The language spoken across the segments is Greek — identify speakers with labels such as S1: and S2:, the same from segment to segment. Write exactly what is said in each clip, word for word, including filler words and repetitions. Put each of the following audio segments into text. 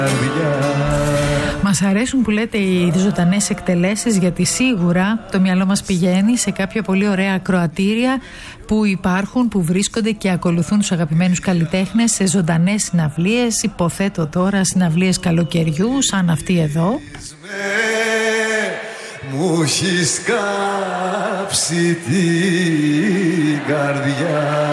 S1: Μας αρέσουν που λέτε οι ζωντανές εκτελέσεις, γιατί σίγουρα το μυαλό μας πηγαίνει σε κάποια πολύ ωραία ακροατήρια που υπάρχουν, που βρίσκονται και ακολουθούν τους αγαπημένους καλλιτέχνες σε ζωντανές συναυλίες. Υποθέτω τώρα συναυλίες καλοκαιριού σαν αυτή εδώ.
S2: Μου έχεις κάψει την καρδιά.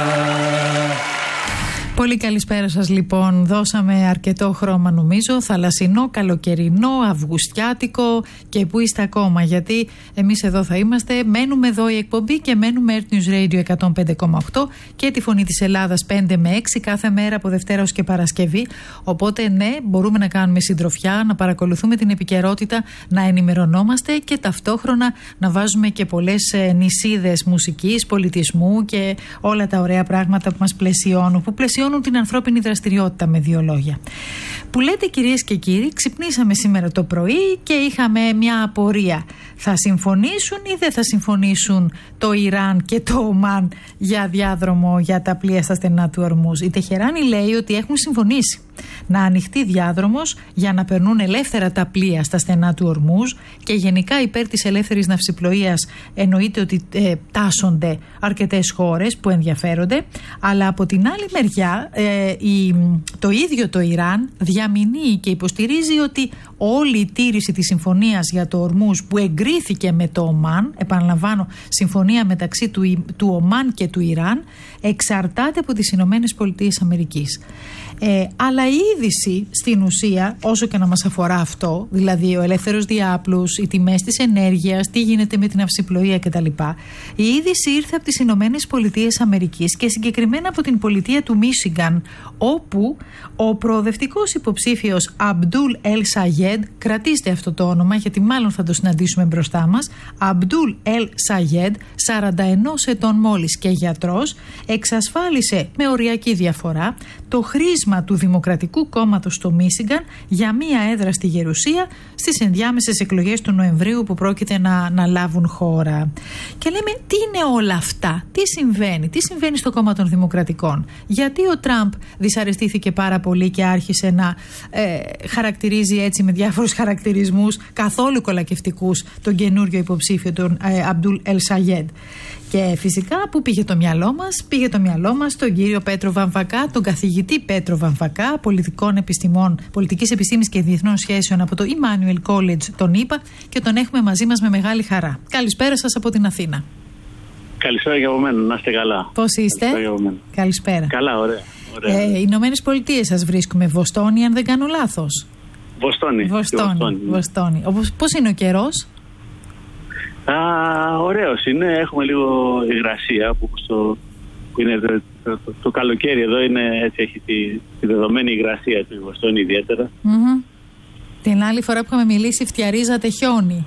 S1: Πολύ καλησπέρα σας λοιπόν. Δώσαμε αρκετό χρώμα νομίζω, θαλασσινό, καλοκαιρινό, αυγουστιάτικο και που είστε ακόμα, γιατί εμείς εδώ θα είμαστε. Μένουμε εδώ η εκπομπή και μένουμε Earth News Radio εκατόν πέντε κόμμα οκτώ και τη Φωνή της Ελλάδας πέντε με έξι κάθε μέρα από Δευτέρα ως και Παρασκευή. Οπότε ναι, μπορούμε να κάνουμε συντροφιά, να παρακολουθούμε την επικαιρότητα, να ενημερωνόμαστε και ταυτόχρονα να βάζουμε και πολλές νησίδες μουσικής, πολιτισμού και όλα τα ωραία πράγματα που μας πλαισιώνουν, που πλαισιώνουν την ανθρώπινη δραστηριότητα, με δύο λόγια. Που λέτε κυρίες και κύριοι, ξυπνήσαμε σήμερα το πρωί και είχαμε μια απορία. Θα συμφωνήσουν ή δεν θα συμφωνήσουν το Ιράν και το Ομάν για διάδρομο για τα πλοία στα στενά του Ορμούζ? Η Τεχεράνη λέει ότι έχουν συμφωνήσει να ανοιχτεί διάδρομος για να περνούν ελεύθερα τα πλοία στα στενά του Ορμούζ και γενικά υπέρ της ελεύθερης ναυσιπλοείας εννοείται ότι ε, τάσσονται αρκετές χώρες που ενδιαφέρονται, αλλά από την άλλη μεριά ε, η, το ίδιο το Ιράν διαμηνύει και υποστηρίζει ότι όλη η τήρηση της συμφωνίας για το Ορμούζ που εγκρίθηκε με το Ομάν, επαναλαμβάνω, συμφωνία μεταξύ του, του Ομάν και του Ιράν, εξαρτάται από τις Ηνωμένες Πολιτείες Αμερικής. Ε, αλλά η είδηση στην ουσία, όσο και να μας αφορά αυτό, δηλαδή ο ελεύθερος διάπλους, οι τιμές της ενέργειας, τι γίνεται με την αυσιπλοεία κτλ., η είδηση ήρθε από τις Ηνωμένες Πολιτείες Αμερικής και συγκεκριμένα από την πολιτεία του Μίσιγκαν, όπου ο προοδευτικός υποψήφιος Αμπντούλ Ελ Σαγέντ, κρατήστε αυτό το όνομα γιατί μάλλον θα το συναντήσουμε μπροστά μας, Αμπντούλ Ελ Σαγέντ, σαράντα ενός ετών μόλις και γιατρός, εξασφάλισε με οριακή διαφορά το χρήσμα του Δημοκρατικού Κόμματος στο Μίσιγκαν για μία έδρα στη Γερουσία στις ενδιάμεσες εκλογές του Νοεμβρίου που πρόκειται να, να λάβουν χώρα. Και λέμε, τι είναι όλα αυτά, τι συμβαίνει, τι συμβαίνει στο κόμμα των Δημοκρατικών, γιατί ο Τραμπ δυσαρεστήθηκε πάρα πολύ και άρχισε να ε, χαρακτηρίζει έτσι με διάφορους χαρακτηρισμούς καθόλου κολακευτικούς τον καινούριο υποψήφιο, τον ε, Αμπντούλ Ελ Σαγέντ. Και φυσικά που πήγε το μυαλό μας, πήγε το μυαλό μας τον κύριο Πέτρο Βαμβακά, τον καθηγητή Πέτρο Βαμβακά, πολιτικών επιστημών, πολιτικής επιστήμης και διεθνών σχέσεων από το Emmanuel College, τον είπα, και τον έχουμε μαζί μας με μεγάλη χαρά. Καλησπέρα σας από την Αθήνα.
S3: Καλησπέρα για από μένα, να είστε καλά.
S1: Πώς είστε?
S3: Καλησπέρα.
S1: Καλησπέρα.
S3: Καλά, ωραία. ωραία.
S1: Ε, οι Ηνωμένες Πολιτείες σας βρίσκουμε, Βοστόνη, αν δεν κάνω λάθος.
S3: Βοστόνη.
S1: Βοστόνη.
S3: Βοστόνη.
S1: Βοστόνη. Πώς είναι ο καιρός?
S3: Α, ωραίος είναι, έχουμε λίγο υγρασία που, στο, που είναι το, το, το, το καλοκαίρι εδώ είναι έτσι, έχει τη, τη δεδομένη υγρασία του Βοστόνη ιδιαίτερα.
S1: Mm-hmm. Την άλλη φορά που είχαμε μιλήσει φτιαρίζατε χιόνι.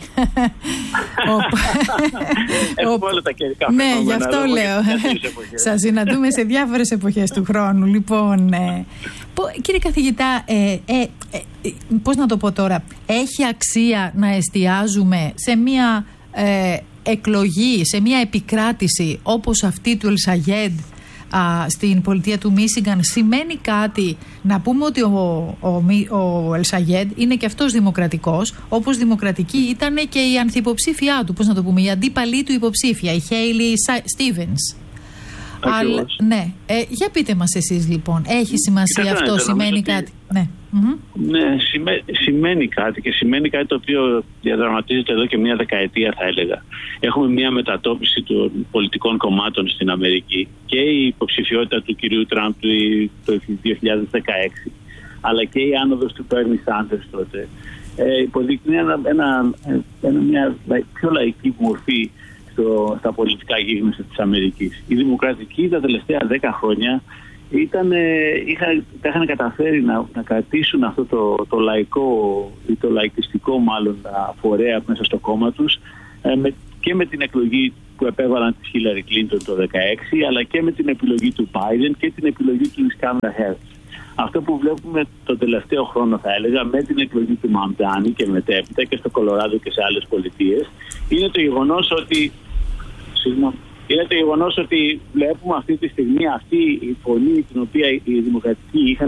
S3: Έχουμε όλα τα καιρικά
S1: φαινόμενα. Ναι, γι' αυτό λέω. Σας συναντούμε σε διάφορες εποχές του χρόνου. Λοιπόν, κύριε καθηγητά, πώς να το πω τώρα, έχει αξία να εστιάζουμε σε μία εκλογή, σε μία επικράτηση όπως αυτή του Ελ Σαγέντ στην πολιτεία του Μίσιγκαν? Σημαίνει κάτι να πούμε ότι ο, ο, ο Ελ Σαγέντ είναι και αυτός δημοκρατικός, όπως δημοκρατική ήταν και η ανθυποψήφιά του, πώς να το πούμε, η αντίπαλή του υποψήφια, η Χέιλι Στίβενς. Αλλά, ναι. Ε, για πείτε μας εσείς λοιπόν, έχει σημασία Κοιτάξτε, αυτό, σημαίνει ότι... κάτι? Ναι. Mm-hmm.
S3: Ναι, σημαίνει, σημαίνει κάτι και σημαίνει κάτι το οποίο διαδραματίζεται εδώ και μια δεκαετία, θα έλεγα. Έχουμε μια μετατόπιση των πολιτικών κομμάτων στην Αμερική και η υποψηφιότητα του κυρίου Τραμπ το δύο χιλιάδες δεκαέξι, αλλά και η άνοδος του Μπέρνι Σάντερς τότε ε, υποδεικνύει ένα, ένα, ένα, μια πιο λαϊκή μορφή στο, στα πολιτικά γίγνεστα της Αμερικής. Η Δημοκρατική τα τελευταία δέκα χρόνια Ήταν, είχα, είχαν καταφέρει να, να κρατήσουν αυτό το, το λαϊκό ή το λαϊκιστικό μάλλον φορέα μέσα στο κόμμα τους ε, με, και με την εκλογή που επέβαλαν τη Χίλαρη Κλίντον το δύο χιλιάδες δεκαέξι, αλλά και με την επιλογή του Biden και την επιλογή του Κάμαλα Χέρις. Αυτό που βλέπουμε το τελευταίο χρόνο, θα έλεγα, με την εκλογή του Μαμντάνη και μετέπειτα και στο Κολοράδο και σε άλλες πολιτείες, είναι το γεγονός ότι συγγνώμη, είναι το γεγονός ότι βλέπουμε αυτή τη στιγμή αυτή η φωνή την οποία οι δημοκρατικοί είχαν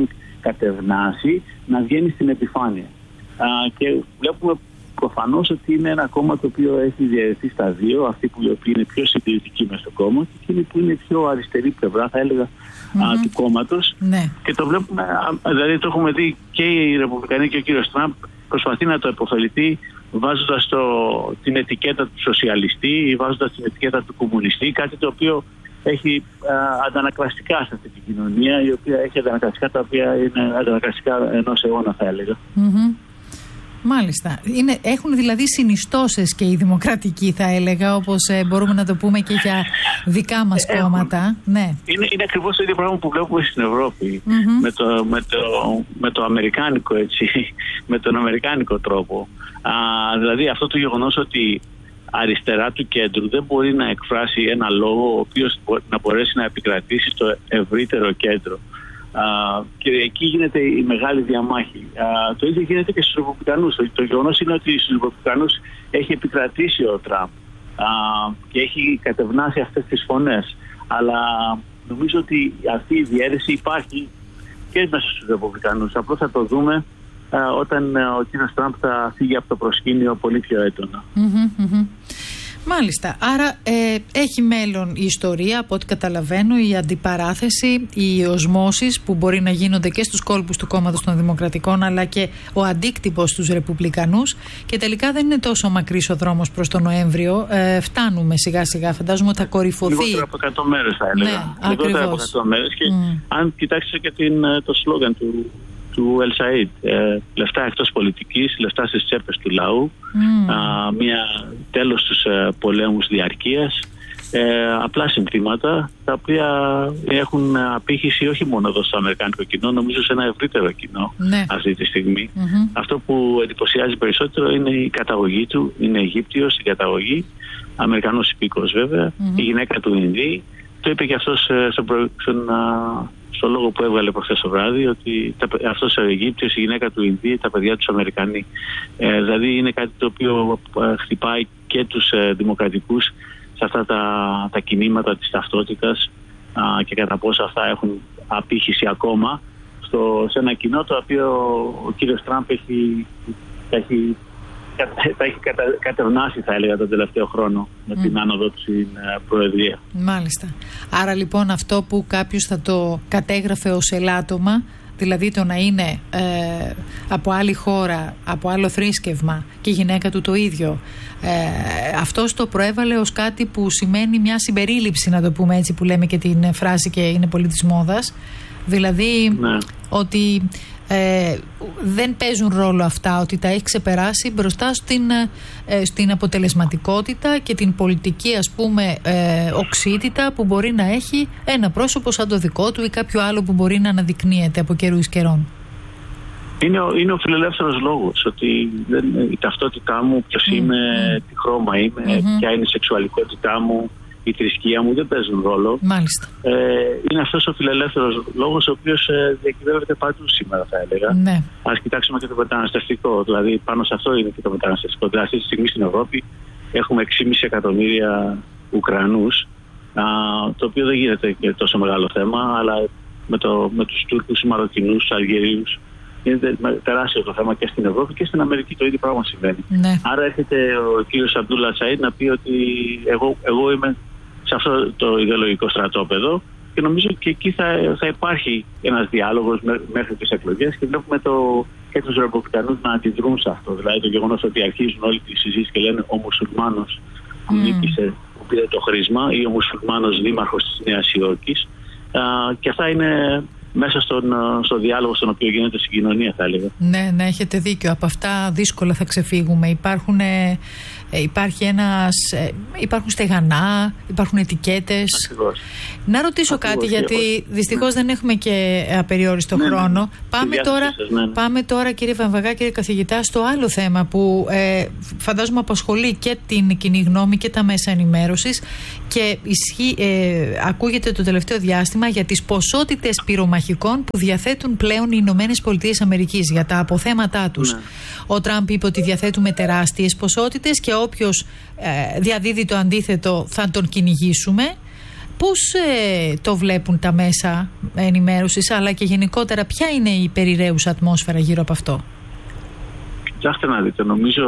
S3: κατευνάσει να βγαίνει στην επιφάνεια. Α, και βλέπουμε προφανώς ότι είναι ένα κόμμα το οποίο έχει διαιρεθεί στα δύο, αυτοί που είναι πιο συντηρητικοί μες στο κόμμα και εκείνοι που είναι πιο αριστερή πλευρά, θα έλεγα, mm-hmm. α, του κόμματος. Ναι. Και το βλέπουμε, α, δηλαδή το έχουμε δει και οι Ρεπουμπλικανοί και ο κύριος Τραμπ προσπαθεί να το επωφεληθεί βάζοντας το, την ετικέτα του σοσιαλιστή ή βάζοντας την ετικέτα του κομμουνιστή, κάτι το οποίο έχει α, αντανακλαστικά σε αυτή την κοινωνία, η οποία έχει αντανακλαστικά τα οποία είναι αντανακλαστικά ενός αιώνα, θα έλεγα.
S1: Mm-hmm. Μάλιστα. Είναι, έχουν δηλαδή συνιστώσεις και οι δημοκρατικοί, θα έλεγα, όπως ε, μπορούμε να το πούμε και για δικά μας έχουν. κόμματα. Ναι.
S3: Είναι, είναι ακριβώς το ίδιο πράγμα που βλέπουμε στην Ευρώπη mm-hmm. με, το, με, το, με το αμερικάνικο, έτσι, με τον αμερικάνικο τρόπο. Α, δηλαδή αυτό το γεγονός ότι αριστερά του κέντρου δεν μπορεί να εκφράσει ένα λόγο ο οποίος να μπορέσει να επικρατήσει στο ευρύτερο κέντρο. Uh, και εκεί γίνεται η μεγάλη διαμάχη. Uh, το ίδιο γίνεται και στους Ρεπουμπλικανούς. Το, το γεγονός είναι ότι στους Ρεπουμπλικανούς έχει επικρατήσει ο Τραμπ uh, και έχει κατευνάσει αυτές τις φωνές. Αλλά νομίζω ότι αυτή η διαίρεση υπάρχει και μέσα στους Ρεπουμπλικανούς. Απλώς θα το δούμε uh, όταν uh, ο κύριος Τραμπ θα φύγει από το προσκήνιο πολύ πιο έντονα.
S1: Mm-hmm, mm-hmm. Μάλιστα. Άρα ε, έχει μέλλον η ιστορία, από ό,τι καταλαβαίνω, η αντιπαράθεση, οι οσμώσεις που μπορεί να γίνονται και στους κόλπους του κόμματος των Δημοκρατικών, αλλά και ο αντίκτυπος στους Ρεπουμπλικανούς. Και τελικά δεν είναι τόσο μακρύς ο δρόμος προς τον Νοέμβριο. Ε, φτάνουμε σιγά σιγά. Φαντάζομαι ότι θα κορυφωθεί.
S3: Λιγότερο από εκατό μέρες, θα έλεγα.
S1: Ναι,
S3: Λιγότερο από εκατό μέρες. Και mm. αν κοιτάξετε και την, το σλόγγαν του. του Ελ Σαΐντ, ε, λεφτά εκτός πολιτικής, λεφτά στις τσέπες του λαού, mm. α, μια τέλος στους ε, πολέμους διαρκείας, ε, απλά συμπτήματα τα οποία έχουν απήχηση όχι μόνο εδώ στο αμερικάνικο κοινό, νομίζω σε ένα ευρύτερο κοινό ναι. αυτή τη στιγμή. Mm-hmm. Αυτό που εντυπωσιάζει περισσότερο είναι η καταγωγή του, είναι Αιγύπτιος στην καταγωγή, Αμερικανός υπήκος βέβαια, mm-hmm. η γυναίκα του Ινδί, το είπε και αυτός ε, στον προ... στο λόγο που έβγαλε προχθές το βράδυ, ότι τα, αυτός ο Αιγύπτιος, η γυναίκα του Ινδί, τα παιδιά τους Αμερικανοί. Ε, δηλαδή είναι κάτι το οποίο ε, χτυπάει και τους ε, δημοκρατικούς σε αυτά τα, τα κινήματα της ταυτότητας α, και κατά πόσο αυτά έχουν απήχηση ακόμα στο, σε ένα κοινό το οποίο ο κύριος Τραμπ έχει, έχει, τα έχει κατα, κατευνάσει, θα έλεγα, τον τελευταίο χρόνο με mm. την άνοδο του στην uh, Προεδρία.
S1: Μάλιστα. Άρα λοιπόν αυτό που κάποιος θα το κατέγραφε ως ελάττωμα, δηλαδή το να είναι ε, από άλλη χώρα, από άλλο θρήσκευμα και η γυναίκα του το ίδιο, ε, αυτός το προέβαλε ως κάτι που σημαίνει μια συμπερίληψη, να το πούμε έτσι, που λέμε και την φράση και είναι πολύ της μόδας, δηλαδή ναι. ότι Ε, δεν παίζουν ρόλο αυτά, ότι τα έχει ξεπεράσει μπροστά στην, ε, στην αποτελεσματικότητα και την πολιτική, ας πούμε, ε, οξύτητα που μπορεί να έχει ένα πρόσωπο σαν το δικό του ή κάποιο άλλο που μπορεί να αναδεικνύεται από καιρού εις καιρών.
S3: Είναι ο, είναι ο φιλελεύθερος λόγος, ότι δεν, η ταυτότητά μου, ποιος mm. είμαι, mm. τι χρώμα είμαι, mm-hmm. ποια είναι η σεξουαλικότητά μου, η θρησκεία μου, δεν παίζουν ρόλο.
S1: Μάλιστα.
S3: Ε, είναι αυτός ο φιλελεύθερος λόγος ο οποίος ε, διακυβεύεται παντού σήμερα, θα έλεγα. Ναι. Ας κοιτάξουμε και το μεταναστευτικό. Δηλαδή, πάνω σε αυτό είναι και το μεταναστευτικό. Δηλαδή, αυτή τη στιγμή στην Ευρώπη έχουμε έξι κόμμα πέντε εκατομμύρια Ουκρανούς, α, το οποίο δεν γίνεται και τόσο μεγάλο θέμα, αλλά με, το, με τους Τούρκους, Μαροκινούς, τους Αλγερίους, είναι τεράστιο το θέμα και στην Ευρώπη και στην Αμερική το ίδιο πράγμα συμβαίνει. Ναι. Άρα έρχεται ο κύριος Αμπτούλα Σαΐντ να πει ότι εγώ, εγώ είμαι σε αυτό το ιδεολογικό στρατόπεδο και νομίζω και εκεί θα, θα υπάρχει ένας διάλογος μέχρι τις εκλογές και βλέπουμε το, και τους Ρεπουμπλικανούς να αντιδρούν σε αυτό. Δηλαδή το γεγονός ότι αρχίζουν όλη τη συζήτηση και λένε ο μουσουλμάνος που mm. νίκησε, που πήρε το χρήσμα, ή ο μουσουλμάνος δήμαρχος της Νέας Υόρκης, α, και αυτά είναι μέσα στον, στο διάλογο στον οποίο γίνεται στην κοινωνία, θα έλεγα.
S1: Ναι, ναι, έχετε δίκιο. Από αυτά δύσκολα θα ξεφύγουμε. Υπάρχουν, ε, υπάρχει ένας, ε, υπάρχουν στεγανά, υπάρχουν ετικέτες.
S3: Ακριβώς.
S1: Να ρωτήσω Ακριβώς. κάτι, γιατί δυστυχώς δεν έχουμε και απεριόριστο ναι, χρόνο. Ναι. Πάμε, τώρα, ναι, ναι. πάμε τώρα, κύριε Βαμβαγά, κύριε καθηγητά, στο άλλο θέμα που ε, φαντάζομαι απασχολεί και την κοινή γνώμη και τα μέσα ενημέρωσης και ισχύ, ε, ακούγεται το τελευταίο διάστημα για τις ποσότητες πυρομαχικών που διαθέτουν πλέον οι Ηνωμένες Πολιτείες Αμερικής για τα αποθέματά τους. Ναι. Ο Τραμπ είπε ότι διαθέτουμε τεράστιες ποσότητες και όποιος ε, διαδίδει το αντίθετο θα τον κυνηγήσουμε. Πώς ε, το βλέπουν τα μέσα ενημέρωσης, αλλά και γενικότερα ποια είναι η περιραίουσα ατμόσφαιρα γύρω από αυτό?
S3: Κοιτάξτε να δείτε, νομίζω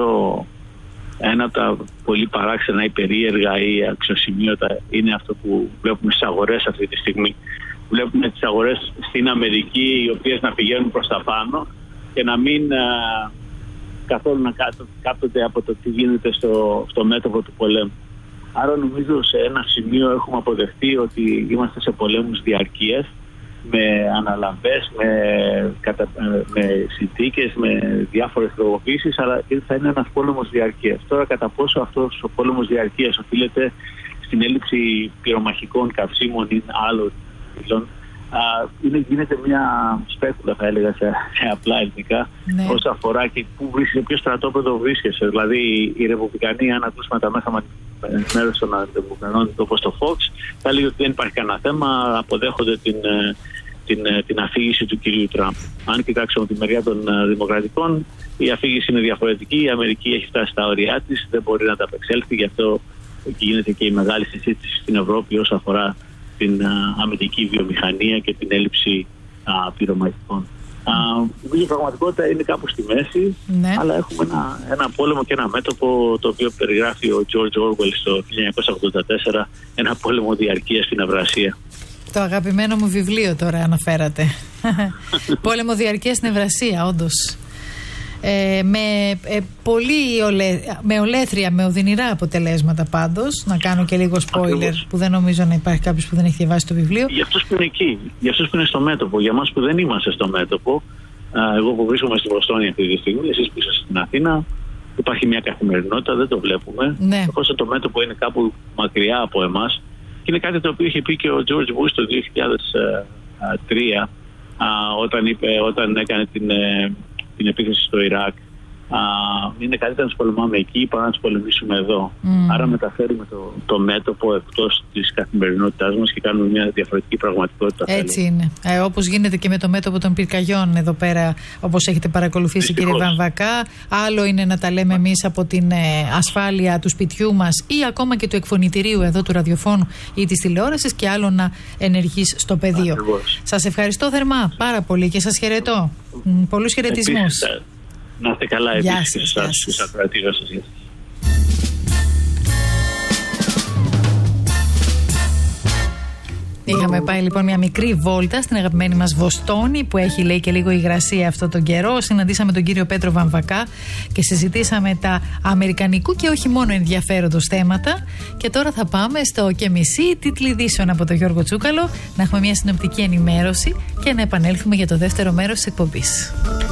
S3: ένα από τα πολύ παράξενα ή περίεργα ή αξιοσημείωτα είναι αυτό που βλέπουμε στις αγορές αυτή τη στιγμή. Βλέπουμε τις αγορές στην Αμερική, οι οποίες να πηγαίνουν προς τα πάνω και να μην α, καθόλου να κάπτονται από το τι γίνεται στο, στο μέτωπο του πολέμου. Άρα νομίζω σε ένα σημείο έχουμε αποδεχτεί ότι είμαστε σε πολέμους διαρκείας, με αναλαμπές, με, κατα... με συνθήκες, με διάφορες τροποποιήσεις, αλλά θα είναι ένας πόλεμος διαρκείας. Τώρα, κατά πόσο αυτός ο πόλεμος διαρκείας οφείλεται στην έλλειψη πυρομαχικών καυσίμων ή άλλων υλών, είναι, γίνεται μια σπέκουλα, θα έλεγα, σε, σε απλά ελληνικά, ναι. Όσο αφορά και πού βρίσκεσαι, ποιο στρατόπεδο βρίσκεσαι. Δηλαδή, οι Ρεπουμπλικανοί, αν ακούσουμε τα μέσα ενημέρωση των Ρεπουμπλικανών, όπως το Fox, θα λέει ότι δεν υπάρχει κανένα θέμα, αποδέχονται την, την, την αφήγηση του κυρίου Τραμπ. Αν κοιτάξουμε τη μεριά των Δημοκρατικών, η αφήγηση είναι διαφορετική. Η Αμερική έχει φτάσει στα όρια της, δεν μπορεί να τα απεξέλθει, γι' αυτό και γίνεται και η μεγάλη συζήτηση στην Ευρώπη όσον αφορά την α, αμυντική βιομηχανία και την έλλειψη α, πυρομαχικών. Mm. Η πραγματικότητα είναι κάπου στη μέση, ναι. Αλλά έχουμε ένα, ένα πόλεμο και ένα μέτωπο το οποίο περιγράφει ο George Orwell στο χίλια εννιακόσια ογδόντα τέσσερα, ένα πόλεμο διαρκείας στην Ευρασία.
S1: Το αγαπημένο μου βιβλίο τώρα αναφέρατε. Πόλεμο διαρκείας στην Ευρασία, όντως. Ε, με ε, πολύ ολέ, με ολέθρια, με οδυνηρά αποτελέσματα πάντως. Να κάνω και λίγο spoiler. Ακριβώς. Που δεν νομίζω να υπάρχει κάποιος που δεν έχει διαβάσει το βιβλίο.
S3: Για αυτούς που είναι εκεί, για αυτούς που είναι στο μέτωπο, για εμάς που δεν είμαστε στο μέτωπο, α, εγώ που βρίσκομαι στην Βοστόνη αυτή τη στιγμή, εσείς που είσαστε στην Αθήνα, υπάρχει μια καθημερινότητα, δεν το βλέπουμε.
S1: Ναι.
S3: Όσο το μέτωπο είναι κάπου μακριά από εμάς, και είναι κάτι το οποίο είχε πει και ο George Bush το δύο χιλιάδες τρία, α, όταν, είπε, όταν έκανε την. Ε, την επίθεση στο Ιράκ. Α, είναι καλύτερα να τους πολεμάμε εκεί παρά να τους πολεμήσουμε εδώ. Mm. Άρα μεταφέρουμε το, το μέτωπο εκτός της καθημερινότητάς μας και κάνουμε μια διαφορετική πραγματικότητα.
S1: Έτσι είναι. Ε, όπως γίνεται και με το μέτωπο των πυρκαγιών εδώ πέρα, όπως έχετε παρακολουθήσει, κύριε Βαμβακά. Άλλο είναι να τα λέμε εμείς από την ε, ασφάλεια του σπιτιού μας ή ακόμα και του εκφωνητηρίου εδώ του ραδιοφώνου ή της τηλεόρασης, και άλλο να ενεργείς στο πεδίο. Ακριβώς. Σας ευχαριστώ θερμά πάρα πολύ και σας χαιρετώ. Πολλούς χαιρετισμούς.
S3: Να είστε καλά, επίσης, και σας, και σας κρατήσω σας.
S1: Είχαμε πάει λοιπόν μια μικρή βόλτα στην αγαπημένη μας Βοστόνη, που έχει, λέει, και λίγο υγρασία αυτό τον καιρό. Συναντήσαμε τον κύριο Πέτρο Βαμβακά και συζητήσαμε τα αμερικανικού και όχι μόνο ενδιαφέροντος θέματα. Και τώρα θα πάμε στο και μισή τίτλοι ειδήσεων από τον Γιώργο Τσούκαλο, να έχουμε μια συνοπτική ενημέρωση και να επανέλθουμε για το δεύτερο μέρος της εκπομπής.